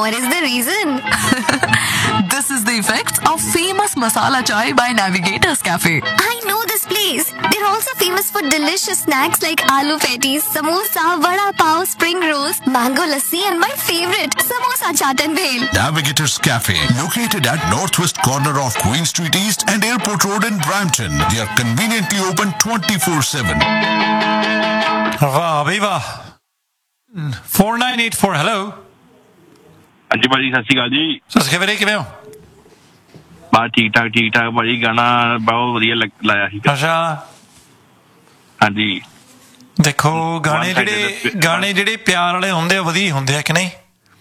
what is the reason? This is the effects of famous masala chai by Navigators Cafe. I know this place. They're also famous for delicious snacks like aloo patties, samosa, vada pav, spring rolls, mango lassi, and my favorite, samosa chaat and bhel. Navigators Cafe, located at northwest corner of Queen Street East and Airport Road in Brampton. They are conveniently open 24/7. ਵਾਹ ਬਈ ਵਾਹ 4984 hello ਹਾਂਜੀ ਭਾਜੀ ਸਤਿ ਸ਼੍ਰੀ ਅਕਾਲ ਜੀ ਸਤਿ ਸ਼੍ਰੀ ਅਕਾਲ ਕਿਵੇਂ ਹੋ ਬਸ ਠੀਕ ਠਾਕ ਭਾਜੀ ਗਾਣਾ ਬਹੁਤ ਵਧੀਆ ਲਾਇਆ ਸੀ ਅੱਛਾ ਹਾਂਜੀ ਦੇਖੋ ਗਾਣੇ ਜਿਹੜੇ ਪਿਆਰ ਵਾਲੇ ਹੁੰਦੇ ਆ ਵਧੀਆ ਹੁੰਦੇ ਆ ਕਿ ਨਹੀਂ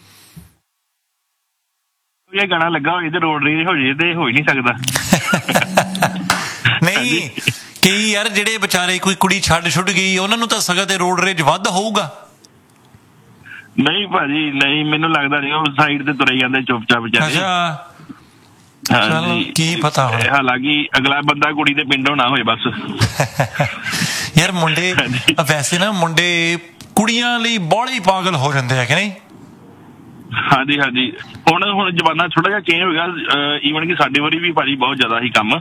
ਇਹ ਗਾਣਾ ਲੱਗਾ ਹੋਏ ਤੇ ਰੋਡ ਰੇਜ ਹੋ ਜੇ ਤੇ ਹੋ ਹੀ ਨਹੀਂ ਸਕਦਾ ਨਹੀਂ ਕਈ ਯਾਰ ਜਿਹੜੇ ਵਿਚਾਰੇ ਕੋਈ ਕੁੜੀ ਛੱਡ ਗਈ ਉਹਨਾਂ ਨੂੰ ਤਾਂ ਸਗਾ ਤੇ ਰੋਡ ਰੇਜ ਵੱਧ ਹੋਊਗਾ ਨਹੀਂ ਭਾਜੀ ਨਹੀਂ ਮੈਨੂੰ ਲੱਗਦਾ ਨਹੀਂ ਉਹ ਸਾਈਡ ਤੇ ਤੁਰੇ ਜਾਂਦੇ ਚੁੱਪਚਾਪ ਵਿਚਾਰੇ ਚਲੋ ਕੀ ਪਤਾ ਹੁਣ ਹਾਲਾਂਕਿ ਅਗਲਾ ਬੰਦਾ ਕੁੜੀ ਦੇ ਪਿੰਡੋਂ ਨਾ ਹੋਏ ਬਸ ਯਾਰ ਮੁੰਡੇ ਵੈਸੇ ਨਾ ਮੁੰਡੇ ਕੁੜੀਆਂ ਲਈ ਬਾਹਲੇ ਪਾਗਲ ਹੋ ਜਾਂਦੇ ਆ ਕਿ ਨਹੀਂ ਹਾਂਜੀ ਹੁਣ ਜ਼ਮਾਨਾ ਥੋੜਾ ਜਿਹਾ ਚੇਂਜ ਹੋ ਗਿਆ ਈਵਨ ਕਿ ਸਾਡੇ ਵਾਰੀ ਵੀ ਭਾਜੀ ਬਹੁਤ ਜ਼ਿਆਦਾ ਸੀ ਕੰਮ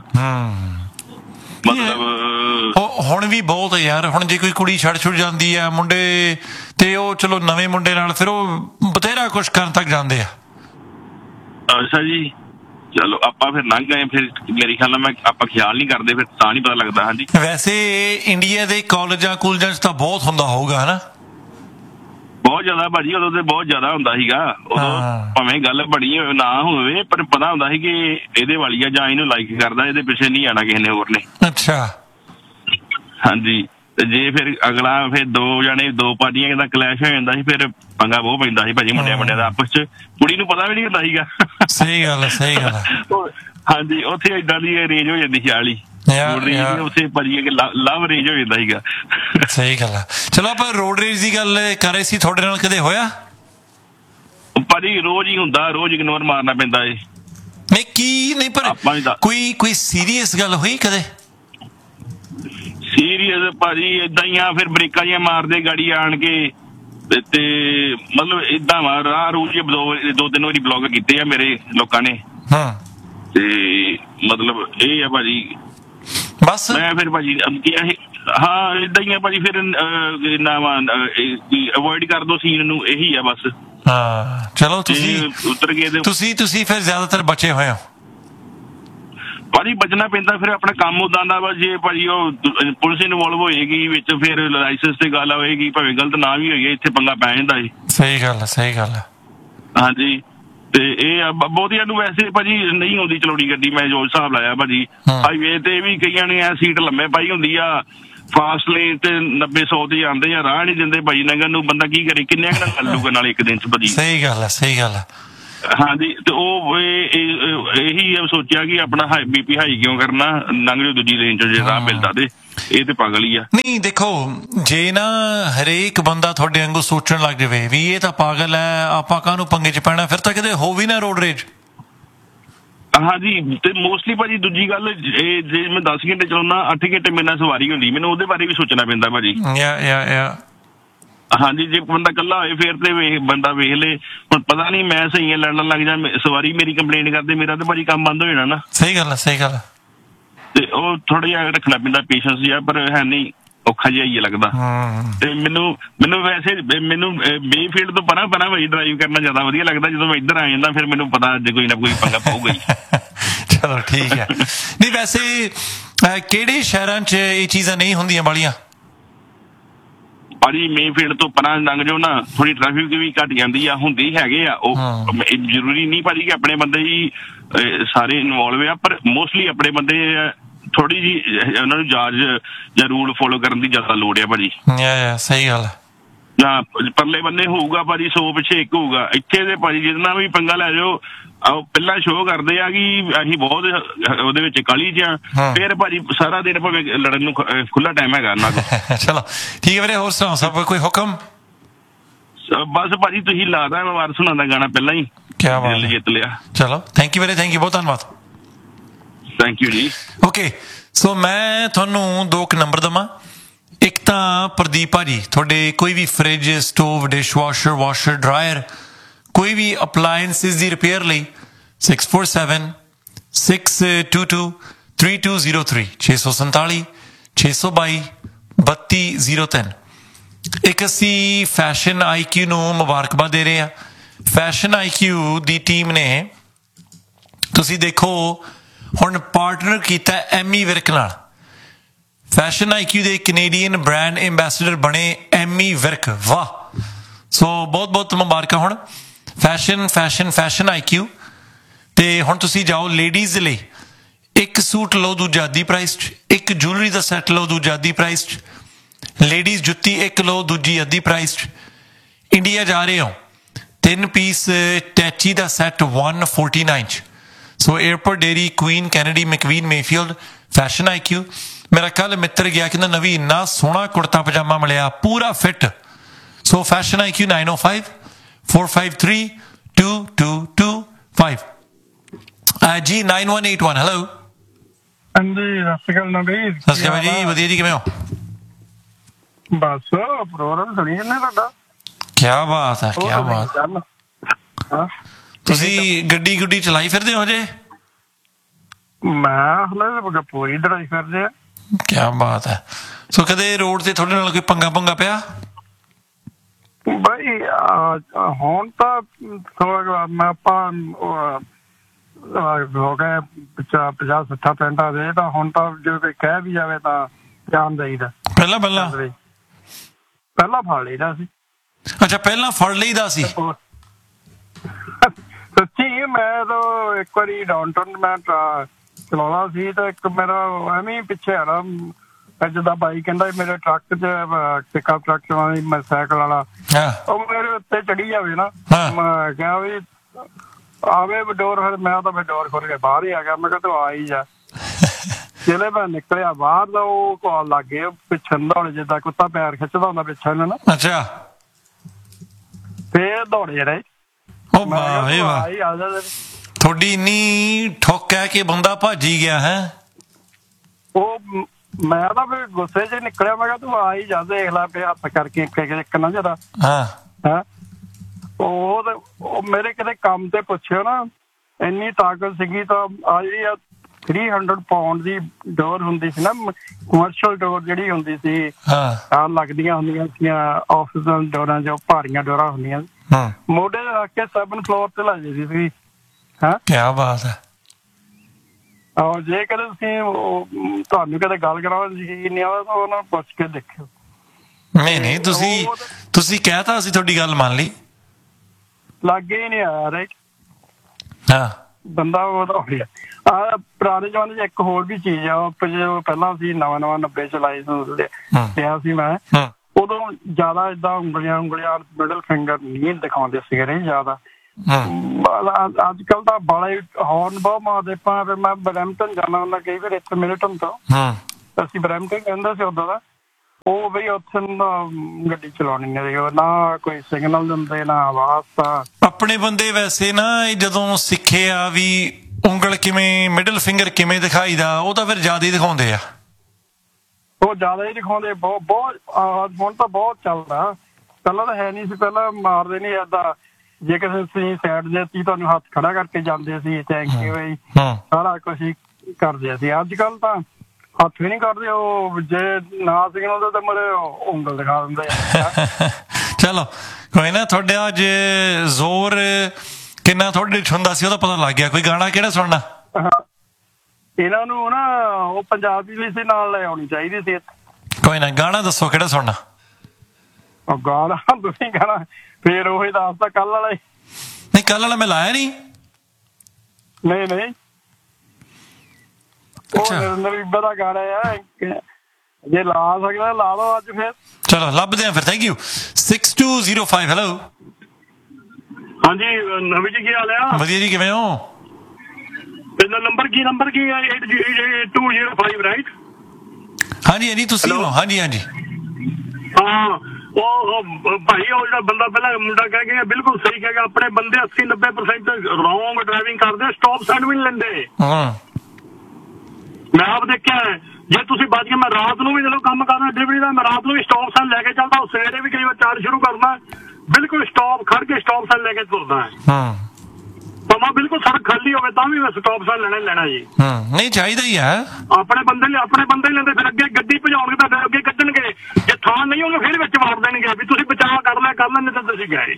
ਮਤਲਬ ਹੁਣ ਵੀ ਬਹੁਤ ਯਾਰ ਹੁਣ ਜੇ ਕੋਈ ਕੁੜੀ ਛੱਡ ਜਾਂਦੀ ਆ ਮੁੰਡੇ ਤੇ ਉਹ ਚਲੋ ਨਵੇਂ ਮੁੰਡੇ ਨਾਲ ਫਿਰ ਉਹ ਬਥੇਰਾ ਕੁਛ ਕਰਨ ਤੱਕ ਜਾਂਦੇ ਆ ਅੱਛਾ ਜੀ ਚਲੋ ਆਪਾਂ ਫਿਰ ਲੰਘ ਗਏ ਫਿਰ ਮੇਰੇ ਖਿਆਲ ਨਾਲ ਆਪਾਂ ਖਿਆਲ ਨਹੀਂ ਕਰਦੇ ਫਿਰ ਤਾਂ ਨਹੀਂ ਪਤਾ ਲੱਗਦਾ ਹਾਂਜੀ ਵੈਸੇ ਇੰਡੀਆ ਦੇ ਕਾਲਜਾਂ ਚ ਤਾਂ ਬਹੁਤ ਹੁੰਦਾ ਹੋਊਗਾ ਹਨਾ ਬਹੁਤ ਜ਼ਿਆਦਾ ਭਾਜੀ ਉਦੋਂ ਤੇ ਬਹੁਤ ਜ਼ਿਆਦਾ ਹੁੰਦਾ ਸੀਗਾ ਉਦੋਂ ਭਾਵੇਂ ਗੱਲ ਬਣੀ ਨਾ ਹੋਵੇ ਪਰ ਪਤਾ ਹੁੰਦਾ ਸੀ ਕਿ ਇਹਦੇ ਵਾਲੀ ਆ ਜਾਂ ਇਹਨੂੰ ਲਾਈਕ ਕਰਦਾ ਇਹਦੇ ਪਿੱਛੇ ਨਹੀਂ ਆਣਾ ਕਿਸੇ ਨੇ ਹੋਰ ਨੇ ਅੱਛਾ ਹਾਂਜੀ ਤੇ ਜੇ ਫਿਰ ਅਗਲਾ ਫਿਰ ਦੋ ਪਾਰਟੀਆਂ ਦਾ ਕਲੈਸ਼ ਹੋ ਜਾਂਦਾ ਸੀ ਫਿਰ ਪੰਗਾ ਬਹੁਤ ਪੈਂਦਾ ਸੀ ਭਾਜੀ ਮੁੰਡਿਆਂ ਦਾ ਆਪਸ ਚ ਕੁੜੀ ਨੂੰ ਪਤਾ ਵੀ ਨਹੀਂ ਹੁੰਦਾ ਸੀਗਾ ਸਹੀ ਗੱਲ ਹਾਂਜੀ ਉੱਥੇ ਏਦਾਂ ਦੀ ਰੇਂਜ ਹੋ ਜਾਂਦੀ ਸੀ ਆਲੀ ਉੱਥੇ ਭਾਜੀ ਲਵ ਰੇਂਜ ਹੋ ਜਾਂਦਾ ਸੀਗਾ ਸਹੀ ਗੱਲ ਆ ਚਲੋ ਆਪਾਂ ਰੋਡ ਰੇਜ ਦੀ ਗੱਲ ਕਰ ਰਹੇ ਸੀ ਤੁਹਾਡੇ ਨਾਲ ਕਦੇ ਹੋਇਆ ਭਾਜੀ ਰੋਜ਼ ਹੀ ਹੁੰਦਾ ਰੋਜ਼ ਇਗਨੋਰ ਮਾਰਨਾ ਪੈਂਦਾ ਏ ਨਹੀਂ ਪਰ ਕੋਈ ਸੀਰੀਅਸ ਗੱਲ ਹੋਈ ਕਦੇ ਸੀਰੀਅਸ ਭਾਜੀ ਏਦਾਂ ਹੀ ਆ ਫਿਰ ਬ੍ਰੇਕਾਂ ਜਿਹੀਆਂ ਮਾਰਦੇ ਗਾੜੀ ਆਣ ਕੇ ਤੇ ਮਤਲਬ ਏਦਾਂ ਵਾ ਰਾਹ ਰੂਜ ਦੋ ਤਿੰਨ ਵਾਰੀ ਬਲੌਗ ਕੀਤੇ ਆ ਮੇਰੇ ਲੋਕਾਂ ਨੇ ਤੇ ਮਤਲਬ ਇਹ ਆ ਭਾਜੀ ਬਸ ਮੈਂ ਫਿਰ ਭਾਜੀ ਹਾਂ ਏਦਾਂ ਹੀ ਆ ਭਾਜੀ ਫਿਰ ਅਵੋਇਡ ਕਰ ਦੋ ਸੀਨ ਨੂੰ ਇਹੀ ਆ ਬਸ ਹਾਂ ਚਲੋ ਉਤਰ ਗਏ ਤੁਸੀਂ ਫਿਰ ਜ਼ਿਆਦਾਤਰ ਬਚੇ ਹੋਏ ਹੋ ਭਾਜੀ ਬਚਣਾ ਪੈਂਦਾ ਫਿਰ ਆਪਣਾ ਕੰਮ ਉਦਾਂ ਦਾ ਵਾ ਜੇ ਭਾਜੀ ਉਹ ਪੁਲਿਸ ਇਨਵੋਲਵ ਹੋਏਗੀ ਵਿੱਚ ਫਿਰ ਲਾਇਸੈਂਸ ਤੇ ਗੱਲ ਹੋਏਗੀ ਭਾਵੇਂ ਗਲਤ ਨਾ ਵੀ ਹੋਈਏ ਇੱਥੇ ਪੰਗਾ ਪੈ ਜਾਂਦਾ ਜੀ ਸਹੀ ਗੱਲ ਹਾਂਜੀ ਤੇ ਇਹ ਬਹੁਤੀਆਂ ਨੂੰ ਵੈਸੇ ਭਾਜੀ ਨਹੀਂ ਆਉਂਦੀ ਚਲਾਉਣੀ ਗੱਡੀ ਮੈਂ ਜੋ ਹਿਸਾਬ ਲਾਇਆ ਭਾਜੀ ਹਾਈਵੇ ਤੇ ਵੀ ਕਈਆਂ ਨੇ ਸੀਟ ਲੰਮੇ ਪਾਈ ਹੁੰਦੀ ਆ ਫਾਸਟ ਲੇਨ ਤੇ 90-100 ਤੇ ਜਾਂਦੇ ਆ ਰਾਹ ਨਹੀਂ ਦਿੰਦੇ ਭਾਜੀ ਨੰਗਣ ਨੂੰ ਬੰਦਾ ਕੀ ਕਰੇ ਕਿੰਨੇ ਕੱਲੂਗਾ ਨਾਲ ਇੱਕ ਦਿਨ ਚ ਭਾਜੀ ਸਹੀ ਗੱਲ ਆ ਹਾਂਜੀ ਤੇ ਉਹ ਇਹੀ ਸੋਚਿਆ ਕਿ ਆਪਣਾ ਬੀਪੀ ਹਾਈ ਕਿਉਂ ਕਰਨਾ ਲੰਘ ਜਾਓ ਦੂਜੀ ਲੇਨ ਚ ਜੇ ਰਾਹ ਮਿਲਦਾ ਤੇ ਇਹ ਤੇ ਪਾਗਲ ਹੀ ਆ ਨਹੀਂ ਦੇਖੋ ਜੇ ਨਾ ਹਰੇਕ ਬੰਦਾ ਤੁਹਾਡੇ ਵਾਂਗੂ ਸੋਚਣ ਲੱਗ ਜਾਵੇ ਵੀ ਇਹ ਤਾਂ ਪਾਗਲ ਹੈ ਆਪਾਂ ਕਾਹਨੂੰ ਪੰਗੇ ਚ ਪੈਣਾ ਫਿਰ ਤਾਂ ਕਿਤੇ ਹੋ ਵੀ ਨਾ ਰੋਡ ਰੇਜ ਹਾਂਜੀ ਤੇ ਮੋਸਟਲੀ ਭਾਜੀ ਦੂਜੀ ਗੱਲ ਜੇ ਮੈਂ 10 ਘੰਟੇ ਚਲਾਉਣਾ 8 ਘੰਟੇ ਮੇਰੇ ਨਾਲ ਸਵਾਰੀ ਹੁੰਦੀ ਮੈਨੂੰ ਉਹਦੇ ਬਾਰੇ ਵੀ ਸੋਚਣਾ ਪੈਂਦਾ ਭਾਜੀ ਹਾਂਜੀ ਜੇ ਬੰਦਾ ਇਕੱਲਾ ਹੋਏ ਫਿਰ ਤੇ ਬੰਦਾ ਵੇਖ ਲੇ ਹੁਣ ਪਤਾ ਨਹੀਂ ਮੈਂ ਸਹੀ ਲੜਨ ਲੱਗ ਜਾ ਸਵਾਰੀ ਮੇਰੀ ਕੰਪਲੇਂਟ ਕਰਦੇ ਮੇਰਾ ਤੇ ਭਾਜੀ ਕੰਮ ਬੰਦ ਹੋ ਜਾਣਾ ਨਾ ਸਹੀ ਗੱਲ ਤੇ ਉਹ ਥੋੜਾ ਜਿਹਾ ਰੱਖਣਾ ਪੈਂਦਾ ਪੇਸ਼ੈਂਸ ਜਿਹਾ ਪਰ ਹੈ ਨਹੀਂ ਔਖਾ ਜਿਹਾ ਹੀ ਲੱਗਦਾ ਤੇ ਮੈਨੂੰ ਵੈਸੇ ਬੇਫੀਲਡ ਤੋਂ ਪਰਾਂ ਭਾਈ ਡਰਾਈਵ ਕਰਨਾ ਜ਼ਿਆਦਾ ਵਧੀਆ ਲੱਗਦਾ ਜਦੋਂ ਮੈਂ ਇੱਧਰ ਆ ਜਾਂਦਾ ਫਿਰ ਮੈਨੂੰ ਪਤਾ ਅੱਜ ਕੋਈ ਨਾ ਕੋਈ ਪੰਗਾ ਪਊਗਾ ਹੀ ਚਲੋ ਠੀਕ ਹੈ ਨਹੀਂ ਵੈਸੇ ਕਿਹੜੇ ਸ਼ਹਿਰਾਂ 'ਚ ਇਹ ਚੀਜ਼ਾਂ ਨਹੀਂ ਹੁੰਦੀਆਂ ਵਾਲੀਆਂ ਭਾਜੀ ਮੇਨਫੀਲਡ ਤੋਂ ਪਰਾਂ ਲੰਘ ਜਾਓ ਨਾ ਥੋੜੀ ਟ੍ਰੈਫਿਕ ਵੀ ਘੱਟ ਜਾਂਦੀ ਆ ਹੁੰਦੀ ਹੈਗੇ ਆ ਉਹ ਜ਼ਰੂਰੀ ਨਹੀਂ ਭਾਜੀ ਕਿ ਆਪਣੇ ਬੰਦੇ ਹੀ ਸਾਰੇ ਇਨਵੋਲਵ ਆ ਪਰ ਮੋਸਟਲੀ ਆਪਣੇ ਬੰਦੇ ਥੋੜੀ ਜਿਹੀ ਉਹਨਾਂ ਨੂੰ ਜਾਜ ਜਾਂ ਰੂਲ ਫੋਲੋ ਕਰਨ ਦੀ ਜ਼ਿਆਦਾ ਲੋੜ ਆ ਭਾਜੀ ਸਹੀ ਗੱਲ ਜਾਂ ਪਰਲੇ ਬੰਨੇ ਹੋਊਗਾ ਭਾਜੀ 100 ਪਿੱਛੇ ਇੱਕ ਹੋਊਗਾ ਇੱਥੇ ਦੇ ਭਾਜੀ ਜਿਹਦੇ ਨਾਲ ਵੀ ਪੰਗਾ ਲੈ ਜਾਓ ਪਹਿਲਾਂ ਸ਼ੋਅ ਕਰਦੇ ਆ ਕਿ ਅਸੀਂ ਬਹੁਤ ਉਹਦੇ ਵਿੱਚ ਕਾਹਲੀ ਚ ਆ ਫਿਰ ਭਾਜੀ ਸਾਰਾ ਦਿਨ ਭਾਵੇਂ ਲੜਨ ਨੂੰ ਖੁੱਲਾ ਟਾਈਮ ਹੈਗਾ ਉਹਨਾਂ ਕੋਲ ਚਲੋ ਠੀਕ ਹੈ ਵੀਰੇ ਹੋਰ ਸੁਣਾਓ ਸਭ ਕੋਈ ਹੁਕਮ ਬਸ ਭਾਜੀ ਤੁਸੀਂ ਲਾਦਾ ਮੈਂ ਵਾਰ ਸੁਣਾਉਂਦਾ ਗਾਣਾ ਪਹਿਲਾਂ ਹੀ ਕਿਆ ਬਾਤ ਜਿੱਤ ਲਿਆ ਚਲੋ ਥੈਂਕ ਯੂ ਵੀਰੇ ਬਹੁਤ ਧੰਨਵਾਦ ਥੈਂਕ ਯੂ ਜੀ ਓਕੇ ਸੋ ਮੈਂ ਤੁਹਾਨੂੰ 2 ਨੰਬਰ ਦੇਵਾਂ ਇੱਕ ਤਾਂ ਪ੍ਰਦੀਪ ਭਾਜੀ ਤੁਹਾਡੇ ਕੋਈ ਵੀ fridge stove dishwasher washer dryer ਕੋਈ ਵੀ ਅਪਲਾਇੰਸਿਸ ਦੀ ਰਿਪੇਅਰ ਲਈ 647-622-3203 647 622 3203। ਇੱਕ ਅਸੀਂ ਫੈਸ਼ਨ IQ ਨੂੰ ਮੁਬਾਰਕਬਾਦ ਦੇ ਰਹੇ ਹਾਂ। ਫੈਸ਼ਨ IQ ਦੀ ਟੀਮ ਨੇ ਤੁਸੀਂ ਦੇਖੋ ਹੁਣ ਪਾਰਟਨਰ ਕੀਤਾ ਐਮੀ ਵਿਰਕ ਨਾਲ। ਫੈਸ਼ਨ IQ ਦੇ ਕੈਨੇਡੀਅਨ ਬ੍ਰਾਂਡ ਐਂਬੈਸਡਰ ਬਣੇ ਐਮੀ ਵਿਰਕ। ਵਾਹ! ਸੋ ਬਹੁਤ ਬਹੁਤ ਮੁਬਾਰਕਾਂ। ਹੁਣ ਫੈਸ਼ਨ IQ ਤੇ ਹੁਣ ਤੁਸੀਂ ਜਾਓ ਲੇਡੀਜ਼ ਲਈ ਇੱਕ ਸੂਟ ਲਓ ਦੂਜਾ ਅੱਧੀ ਪ੍ਰਾਈਸ 'ਚ, ਇੱਕ ਜੁਐਲਰੀ ਦਾ ਸੈੱਟ ਲਓ ਦੂਜਾ ਅੱਧੀ ਪ੍ਰਾਈਸ 'ਚ, ਲੇਡੀਜ਼ ਜੁੱਤੀ ਇੱਕ ਲਓ ਦੂਜੀ ਅੱਧੀ ਪ੍ਰਾਈਸ 'ਚ। ਇੰਡੀਆ ਜਾ ਰਹੇ ਹੋ 3 ਪੀਸ ਟੈਚੀ ਦਾ ਸੈੱਟ 149 'ਚ। ਸੋ airport dairy, Queen Kennedy, ਮੈਕਵੀਨ, Mayfield, fashion IQ। ਮੇਰਾ ਕੱਲ ਮਿੱਤਰ ਗਿਆ ਕਹਿੰਦਾ ਨਵੀਂ ਇੰਨਾ ਸੋਹਣਾ ਕੁੜਤਾ ਪਜਾਮਾ ਮਿਲਿਆ ਪੂਰਾ ਫਿੱਟ। ਸੋ ਫੈਸ਼ਨ IQ 905-453-2225 ਜੀ 9181। ਹੈਲੋ ਹਾਂਜੀ, ਸਤਿ ਸ਼੍ਰੀ ਅਕਾਲ ਨਵੀਰ। ਸਤਿ ਸ਼੍ਰੀ ਅਕਾਲ ਜੀ, ਵਧੀਆ ਜੀ, ਕਿਵੇਂ ਹੋ? ਬਸ ਪ੍ਰੋਗਰਾਮ ਸੁਣੀ ਜਾਂਦੇ ਤੁਹਾਡਾ। ਕੀ ਬਾਤ ਹੈ, ਕੀ ਬਾਤ। ਤੁਸੀਂ ਗੱਡੀ ਚਲਾਈ ਫਿਰਦੇ ਹੋ ਜੇ? ਮੈਂ ਹਲੇ ਪੂਰੀ ਦੜਾਈ ਫਿਰਦੇ ਆ। ਕੀ ਬਾਤ ਹੈ। ਸੋ ਕਦੇ ਰੋਡ ਤੇ ਤੁਹਾਡੇ ਨਾਲ ਕੋਈ ਪੰਗਾ ਪਿਆ? ਬਈ ਹੁਣ ਤਾਂ ਆਪਾਂ ਹੋ ਗਏ 50-60 ਪਿੰਡਾਂ ਦੇ, ਤਾਂ ਹੁਣ ਤਾਂ ਜੇ ਕੋਈ ਕਹਿ ਵੀ ਜਾਵੇ ਤਾਂ ਜਾਣ ਦੇਈਦਾ। ਪਹਿਲਾਂ ਫੜ ਲਈਦਾ ਸੀ। ਅੱਛਾ, ਪਹਿਲਾਂ ਫੜ ਲਈਦਾ ਸੀ। ਸੱਚੀ ਮੈਂ ਤਾਂ ਇੱਕ ਵਾਰੀ ਡਾਊਨਟਾਊਨ ਮੈਂ ਚਲਾਉਣਾ ਸੀ ਤਾਂ ਇੱਕ ਮੇਰਾ ਐਵੇਂ ਪਿੱਛੇ ਆ ਨਾ ਜਿੱਦਾਂ ਬਾਈ ਕਹਿੰਦਾ ਮੇਰੇ ਟਰੱਕ 'ਚ ਪਿਕਅਪ ਟਰੱਕ ਚਲਾਉਣਾ ਮੈਂ ਸਾਈਕਲ ਵਾਲਾ, ਉਹ ਮੇਰੇ ਉੱਤੇ ਚੜੀ ਜਾਵੇ ਨਾ, ਮੈਂ ਕਿਹਾ ਵੀ ਆਵੇ ਡੋਰ, ਫਿਰ ਮੈਂ ਤਾਂ ਫਿਰ ਡੋਰ ਖੋਲ ਕੇ ਬਾਹਰ ਹੀ ਆ ਗਿਆ। ਮੈਂ ਕਿਹਾ ਤੂੰ ਆ ਹੀ ਜਾ। ਜਿਹੜੇ ਮੈਂ ਨਿਕਲਿਆ ਬਾਹਰ ਦਾ ਉਹ ਕਾਲ ਲੱਗ ਗਏ ਪਿੱਛੇ ਦੌੜੇ, ਜਿੱਦਾਂ ਕੁੱਤਾ ਪੈਰ ਖਿੱਚਦਾ ਹੁੰਦਾ ਪਿੱਛੇ ਨੂੰ ਨਾ। ਅੱਛਾ, ਫੇਰ ਦੌੜੇ ਰਹੇ। ਉਹ ਤੁਹਾਡੀ ਇੰਨੀ ਠੋਕ ਹੈ ਕਿ ਬੰਦਾ ਭੱਜ ਹੀ ਗਿਆ ਹੈ। ਉਹ ਮੈਂ ਤਾਂ ਫਿਰ ਗੁੱਸੇ 'ਚ ਨਿਕਲਿਆ। ਮੈਂ ਕਿਹਾ ਤੂੰ ਆ ਹੀ ਜਾ, ਦੇਖ ਲੈ ਪਿਆ ਹੱਥ ਕਰਕੇ ਇੱਕ ਨਾ ਜਰਾ। ਉਹ ਮੇਰੇ ਕਿਤੇ ਕੰਮ ਤੇ ਪੁੱਛਿਓ ਨਾ, ਇੰਨੀ ਤਾਕਤ ਸੀਗੀ। ਤਾਂ ਆ ਜਿਹੜੀ 300 ਪਾਉਂਡ ਦੀ ਡੋਰ ਹੁੰਦੀ ਸੀ ਨਾ, ਕਮਰਸ਼ੀਅਲ ਡੋਰ ਜਿਹੜੀ ਹੁੰਦੀ ਸੀ, ਲੱਗਦੀਆਂ ਹੁੰਦੀਆਂ ਸੀਗੀਆਂ ਆਫਿਸ ਡੋਰਾਂ, ਜੋ ਭਾਰੀਆਂ ਡੋਰਾਂ ਹੁੰਦੀਆਂ, ਮੋਢੇ ਤੇ ਰੱਖ ਕੇ 7 ਫਲੋਰ ਤੇ ਲੈ ਜਾਂਦੀ ਸੀ। ਕਿਆ ਬਾਤ ਹੈ। ਜੇ ਕਦੇ ਤੁਸੀਂ ਤੁਹਾਨੂੰ ਕਦੇ ਗੱਲ ਕਰਾਉਣ ਯਕੀਨ ਨਹੀਂ ਆਉਂਦਾ ਤਾਂ ਉਹਨਾਂ ਨੂੰ ਪੁੱਛ ਕੇ ਦੇਖਿਓ। ਨਹੀਂ ਤੁਸੀਂ ਕਹਿਤਾ, ਅਸੀਂ ਤੁਹਾਡੀ ਗੱਲ ਮੰਨ ਲਈ। ਲਾਗੇ ਹੀ ਨਹੀਂ ਆਇਆ ਬੰਦਾ। ਉਹ ਤਾਂ ਪੁਰਾਣੇ ਜ਼ਮਾਨੇ 'ਚ ਇੱਕ ਹੋਰ ਵੀ ਚੀਜ਼ ਆ, ਪਹਿਲਾਂ ਅਸੀਂ ਨਵਾਂ 90 ਚ ਲਾਇਸੈਂਸ ਲਿਆ ਸੀ ਮੈਂ, ਉਦੋਂ ਜ਼ਿਆਦਾ ਏਦਾਂ ਉਂਗਲੀਆਂ ਮਿਡਲ ਫਿੰਗਰ ਨਹੀਂ ਦਿਖਾਉਂਦੇ ਸੀਗੇ ਜ਼ਿਆਦਾ। ਅੱਜ ਕੱਲ ਤਾਂ ਬੜੇ ਹੌਰਨ ਬਹੁਤ ਮਾਰਦੇ ਪਾ। ਫਿਰ ਮੈਂ ਬਰੈਂਪਟਨ ਜਾਣਾ ਹੁੰਦਾ ਕਈ ਵਾਰ, ਇੱਥੇ ਮਿਲਟਨ ਤੋਂ ਅਸੀਂ ਬਰੈਂਪਟਨ ਕਹਿੰਦੇ ਸੀ ਉਦੋਂ ਦਾ। ਉਹ ਬਈ ਉੱਥੇ ਗੱਡੀ ਚਲਾਉਣੀ ਹੈ, ਨਾ ਕੋਈ ਸਿਗਨਲ ਦਿੰਦੇ ਨਾ ਆਵਾਜ਼। ਤਾਂ ਆਪਣੇ ਬੰਦੇ ਵੈਸੇ ਨਾ ਜਦੋਂ ਸਿੱਖੇ ਆ ਵੀ ਉਂਗਲ ਕਿਵੇਂ, ਮਿਡਲ ਫਿੰਗਰ ਕਿਵੇਂ ਦਿਖਾਈ ਦਾ, ਉਹ ਤਾਂ ਫਿਰ ਜ਼ਿਆਦਾ ਹੀ ਦਿਖਾਉਂਦੇ ਆ। ਉਹ ਜ਼ਿਆਦਾ ਹੀ ਦਿਖਾਉਂਦੇ ਬਹੁਤ। ਹੁਣ ਤਾਂ ਬਹੁਤ ਚੱਲਦਾ, ਪਹਿਲਾਂ ਤਾਂ ਹੈ ਨਹੀਂ ਸੀ। ਪਹਿਲਾਂ ਮਾਰਦੇ ਨੀ ਏਦਾਂ, ਜੇ ਕਿਸੇ ਤੁਸੀਂ ਸਾਈਡ ਦੇਤੀ ਤੁਹਾਨੂੰ ਹੱਥ ਖੜਾ ਕਰਕੇ ਜਾਂਦੇ ਸੀ, ਥੈਂਕ ਯੂ ਬਈ, ਸਾਰਾ ਕੁਛ ਹੀ ਕਰਦੇ ਸੀ। ਅੱਜ ਕੱਲ ਤਾਂ ਹੱਥ ਵੀ ਨੀ ਕਰਦੇ, ਉਹ ਜੇ ਨਾ ਸਿਗਨਲ ਤਾਂ ਮੇਰੇ ਉਂਗਲ ਦਿਖਾ ਦਿੰਦੇ ਆ। ਚਲੋ ਕੋਈ ਨਾ, ਤੁਹਾਡੇ ਅੱਜ ਜ਼ੋਰ ਕਿੰਨਾ ਤੁਹਾਡੇ ਚ ਹੁੰਦਾ ਸੀ ਉਹਦਾ ਪਤਾ ਲੱਗ ਗਿਆ। ਕੋਈ ਗਾਣਾ ਕਿਹੜਾ ਸੁਣਨਾ? ਇਹਨਾਂ ਨੂੰ ਨਾ ਉਹ ਪੰਜਾਬੀ ਵੀ ਸੀ ਨਾਲ ਲੈ ਆਉਣੀ ਚਾਹੀਦੀ ਸੀ। ਕੋਈ ਨਾ, ਗਾਣਾ ਦੱਸੋ ਕਿਹੜਾ ਸੁਣਨਾ? ਉਹ ਗਾਣਾ ਤੁਸੀਂ ਗਾਣਾ ਫੇਰ ਉਹੀ ਦੱਸਦਾ ਕੱਲ ਵਾਲਾ ਹੀ। ਨਹੀਂ, ਕੱਲ ਵਾਲਾ ਮੈਂ ਲਾਇਆ ਨਹੀਂ। ਉਹ ਨਰਿੰਦਰ ਦਾ ਗਾਣਾ ਆ, ਜੇ ਲਾ ਸਕਦਾ ਲਾ ਲਓ ਅੱਜ। ਫਿਰ ਚਲੋ ਲੱਭਦੇ ਆ ਫਿਰ। Thank you. 6205। ਹੈਲੋ। ਹਾਂਜੀ ਨਵੀ ਜੀ, ਕੀ ਹਾਲ ਆ? ਵਧੀਆ ਜੀ, ਕਿਵੇਂ ਹੋ? ਇਹਦਾ ਨੰਬਰ ਕੀ ਹੈ? 8205 ਰਾਈਟ? ਹਾਂਜੀ ਤੁਸੀਂ ਹੋ? ਹਾਂਜੀ ਹਾਂ। ਉਹ ਭਾਈ ਉਹ ਜਿਹੜਾ ਬੰਦਾ ਪਹਿਲਾਂ ਮੁੰਡਾ ਕਹਿ ਗਿਆ ਬਿਲਕੁਲ ਸਹੀ ਕਹਿ ਗਿਆ। ਆਪਣੇ ਬੰਦੇ 80-90% ਰੌਂਗ ਡਰਾਈਵਿੰਗ ਕਰਦੇ, ਸਟਾਪ ਸਾਈਨ ਵੀ ਨਹੀਂ ਲੈਂਦੇ। ਮੈਂ ਆਪ ਦੇਖਿਆ, ਜੇ ਤੁਸੀਂ ਬਾਅਦ ਮੈਂ ਰਾਤ ਨੂੰ ਵੀ ਜਦੋਂ ਕੰਮ ਕਰਨਾ ਡਿਲੀਵਰੀ ਦਾ, ਮੈਂ ਰਾਤ ਨੂੰ ਵੀ ਸਟਾਪ ਸਾਈਨ ਲੈ ਕੇ ਚੱਲਦਾ। ਸਵੇਰੇ ਵੀ ਕਈ ਵਾਰ ਚਾਰਜ ਸ਼ੁਰੂ ਕਰਨਾ, ਬਿਲਕੁਲ ਸਟਾਪ ਖੜ ਕੇ ਸਟਾਪ ਸਾਈਨ ਲੈ ਕੇ ਤੁਰਦਾ ਹੈ। ਭਾਵੇਂ ਬਿਲਕੁਲ ਸੜਕ ਖਾਲੀ ਹੋਵੇ ਤਾਂ ਵੀ ਮੈਂ ਸਟਾਪ ਸਾਈਨ ਲੈਣਾ ਜੀ। ਨਹੀਂ ਚਾਹੀਦਾ ਹੀ ਹੈ। ਆਪਣੇ ਬੰਦੇ ਹੀ ਲੈਂਦੇ, ਫਿਰ ਅੱਗੇ ਗੱਡੀ ਭਜਾਉਣਗੇ ਤਾਂ ਫਿਰ ਅੱਗੇ ਕੱਢਣਗੇ, ਜੇ ਥਾਂ ਨਹੀਂ ਉਹਨੂੰ ਫਿਰ ਵਿੱਚ ਮਾਰ ਦੇਣਗੇ ਵੀ ਤੁਸੀਂ ਬਚਾਅ ਕਰ ਲੈਂਦੇ ਤਾਂ ਤੁਸੀਂ ਗਏ।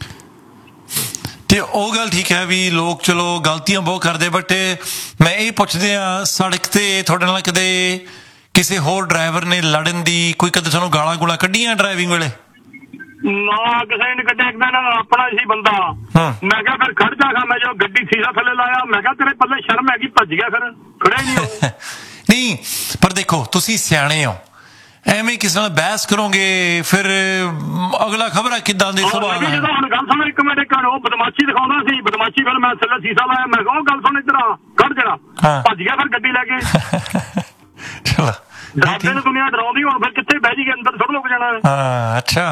ਤੇ ਉਹ ਗੱਲ ਠੀਕ ਹੈ ਵੀ ਲੋਕ ਚਲੋ ਗਲਤੀਆਂ ਬਹੁਤ ਕਰਦੇ, ਬਟ ਮੈਂ ਇਹ ਪੁੱਛਦੇ ਆ ਸੜਕ ਤੇ ਤੁਹਾਡੇ ਨਾਲ ਕਦੇ ਕਿਸੇ ਹੋਰ ਡਰਾਈਵਰ ਨੇ ਲੜਨ ਦੀ ਕੋਈ ਕਦੇ ਤੁਹਾਨੂੰ ਗਾਲਾਂ ਗੂਲਾਂ ਕੱਢੀਆਂ ਡਰਾਈਵਿੰਗ ਵੇਲੇ? ਨਾ ਕਿਸੇ ਨੇ ਕੱਢਿਆ। ਇੱਕ ਦਿਨ ਆਪਣਾ ਸੀ ਬੰਦਾ, ਮੈਂ ਕਿਹਾ ਫਿਰ ਖੜ ਜਾਗਾ, ਮੈਂ ਜੋ ਗੱਡੀ ਸੀਸਾ ਥੱਲੇ ਲਾਇਆ, ਮੈਂ ਕਿਹਾ ਤੇਰੇ ਪੱਲੇ ਸ਼ਰਮ ਹੈਗੀ, ਭੱਜ ਗਿਆ, ਫਿਰ ਖੜਿਆ ਹੀ ਨਹੀਂ। ਨਹੀਂ ਪਰ ਦੇਖੋ ਤੁਸੀਂ ਸਿਆਣੇ ਹੋ, ਐਵੇਂ ਕਿਸੇ ਨਾਲ ਬਹਿਸ ਕਰੋਗੇ ਫਿਰ ਅਗਲਾ ਖਬਰ ਕਿੱਦਾਂ ਦੇ ਸੁਭਾਅ ਨਾਲ। ਜਦੋਂ ਹੁਣ ਗੱਲ ਸੁਣ, ਇੱਕ ਮਿੰਟ, ਉਹ ਬਦਮਾਸ਼ੀ ਦਿਖਾਉਂਦਾ ਸੀ, ਬਦਮਾਸ਼ੀ, ਫਿਰ ਮੈਂ ਥੱਲੇ ਸੀਸਾ ਲਾਇਆ, ਮੈਂ ਕਿਹਾ ਉਹ ਗੱਲ ਸੁਣ ਇੱਧਰ ਆ, ਖੜ ਜਰਾ, ਭੱਜ ਗਿਆ ਫਿਰ ਗੱਡੀ ਲੈ ਕੇ। ਚਲੋ ਡਰਦੇ ਨੂੰ ਦੁਨੀਆ ਡਰਾਉਂਦੀ, ਹੁਣ ਫਿਰ ਕਿੱਥੇ ਬਹਿ ਜੀ ਅੰਦਰ ਥੋੜਾ ਲੁਕ ਜਾਣਾ। ਅੱਛਾ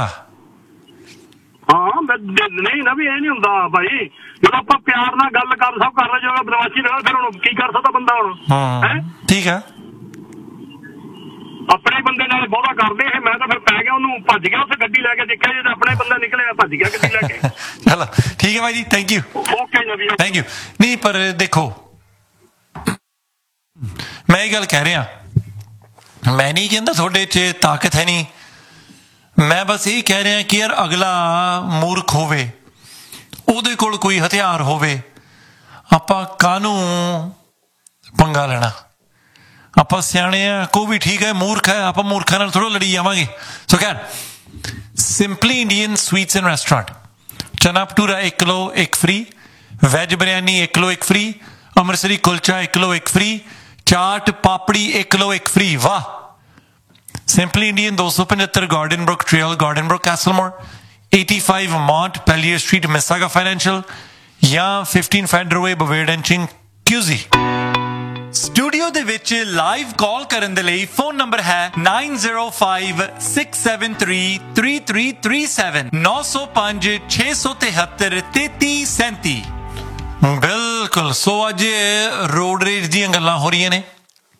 ਹਾਂ ਨਹੀਂ ਨਾ, ਵੀ ਇਹ ਨਹੀਂ ਹੁੰਦਾ ਭਾਈ, ਜਦੋਂ ਆਪਾਂ ਪਿਆਰ ਨਾਲ ਗੱਲ ਸਭ ਕਰ ਰਹੇ, ਜਦੋਂ ਬਦਮਾਸ਼ੀ ਨਾਲ ਫਿਰ ਹੁਣ ਕੀ ਕਰ ਸਕਦਾ ਬੰਦਾ ਹੁਣ। ਠੀਕ ਹੈ, ਆਪਣੇ ਬੰਦੇ ਨਾਲ ਬਹੁਤਾ ਕਰਦੇ ਇਹ, ਮੈਂ ਤਾਂ ਫਿਰ ਪੈ ਗਿਆ ਉਹਨੂੰ, ਭੱਜ ਗਿਆ ਉੱਥੇ ਗੱਡੀ ਲੈ ਕੇ, ਦੇਖਿਆ ਜੇ ਆਪਣੇ ਬੰਦਾ ਨਿਕਲਿਆ, ਭੱਜ ਗਿਆ ਗੱਡੀ ਲੈ ਕੇ। ਚਲੋ ਠੀਕ ਹੈ ਭਾਈ ਜੀ, ਥੈਂਕ ਯੂ। ਓਕੇ ਜੀ, ਥੈਂਕ ਯੂ। ਨਹੀਂ ਪਰ ਦੇਖੋ ਮੈਂ ਇਹ ਗੱਲ ਕਹਿ ਰਿਹਾ, ਮੈਂ ਨਹੀਂ ਕਹਿੰਦਾ ਤੁਹਾਡੇ 'ਚ ਤਾਕਤ ਹੈ ਨਹੀਂ, ਮੈਂ ਬਸ ਇਹ ਕਹਿ ਰਿਹਾ ਕਿ ਯਾਰ ਅਗਲਾ ਮੂਰਖ ਹੋਵੇ, ਉਹਦੇ ਕੋਲ ਕੋਈ ਹਥਿਆਰ ਹੋਵੇ, ਆਪਾਂ ਕਾਹਨੂੰ ਪੰਗਾ ਲੈਣਾ? ਆਪਾਂ ਸਿਆਣੇ ਆ, ਕੋਈ ਵੀ ਠੀਕ ਹੈ, ਮੂਰਖ ਹੈ, ਆਪਾਂ ਮੂਰਖਾਂ ਨਾਲ ਥੋੜ੍ਹਾ ਲੜੀ ਜਾਵਾਂਗੇ। ਸੋ ਖੈਰ, simply Indian sweets and restaurant, ਚਨਾ bhatura 1 kilo 1 free, veg biryani 1 kilo 1 free, Amritsari kulcha 1 kilo 1 free, chaat papdi 1 kilo 1 free. ਵਾਹ! Simply Indian 275 garden Brook trail, garden Brook, ਕੈਸਲਮੋਰ, 85 ਮੌਂਟ ਪੈਲੀਅਰ street, ਮਿਸਾਗਾ financial, ਜਾਂ 15 ਫੈਡਰਵੇ ਬਵੇਡ ਐਂਡ ਚਿੰਗ ਕਿਊਜ਼ੀ। ਸਟੂਡੀਓ ਦੇ ਵਿੱਚ ਲਾਈਵ ਕਾਲ ਕਰਨ ਦੇ ਲਈ ਫੋਨ ਨੰਬਰ ਹੈ 9056733337, 9056733337। ਬਿਲਕੁਲ। ਸੋ ਅੱਜ ਰੋਡ ਰੇਜ ਦੀਆਂ ਗੱਲਾਂ ਹੋ ਰਹੀਆਂ ਨੇ।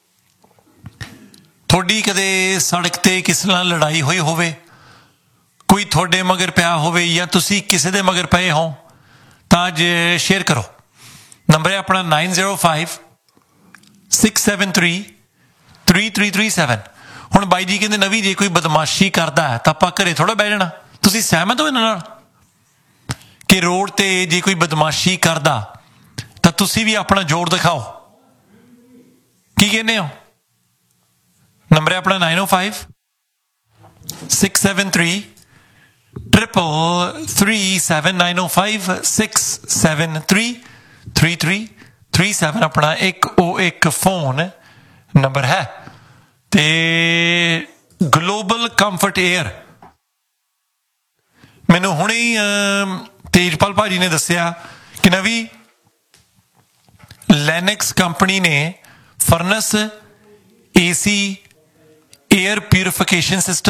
ਤੁਹਾਡੀ ਕਦੇ ਸੜਕ ਤੇ ਕਿਸੇ ਨਾਲ ਲੜਾਈ ਹੋਈ ਹੋਵੇ, ਕੋਈ ਤੁਹਾਡੇ ਮਗਰ ਪਿਆ ਹੋਵੇ, ਜਾਂ ਤੁਸੀਂ ਕਿਸੇ ਦੇ ਮਗਰ ਪਏ ਹੋ, ਤਾਂ ਅੱਜ ਸ਼ੇਅਰ ਕਰੋ। ਨੰਬਰ ਹੈ ਆਪਣਾ 9056733337। ਹੁਣ ਬਾਈ ਜੀ ਕਹਿੰਦੇ ਨਵੀਂ ਜੇ ਕੋਈ ਬਦਮਾਸ਼ੀ ਕਰਦਾ ਹੈ ਤਾਂ ਆਪਾਂ ਘਰੇ ਥੋੜਾ ਬਹਿ ਜਾਣਾ। ਤੁਸੀਂ ਸਹਿਮਤ ਹੋ ਇਹਨਾਂ ਨਾਲ ਕਿ ਰੋਡ ਤੇ ਜੇ ਕੋਈ ਬਦਮਾਸ਼ੀ ਕਰਦਾ ਤਾਂ ਤੁਸੀਂ ਵੀ ਆਪਣਾ ਜ਼ੋਰ ਦਿਖਾਓ? ਕੀ ਕਹਿੰਦੇ ਹੋ? ਨੰਬਰ ਹੈ ਆਪਣਾ 9056733337, 9056733337 ਆਪਣਾ 101 ਫੋਨ ਨੰਬਰ ਹੈ। ਤੇ ਗਲੋਬਲ ਕੰਫਰਟ 에ਅਰ, ਮੈਨੂੰ ਹੁਣੇ ਹੀ ਤੇਜਪਾਲ ਭਾਜੀ ਨੇ ਦੱਸਿਆ ਕਿ ਨਵੀਂ ਲੈਨੈਕਸ ਕੰਪਨੀ ਨੇ ਫਰਨਸ AC 에ਅਰ ਪਿਊਰੀਫਿਕੇਸ਼ਨ ਸਿਸਟਮ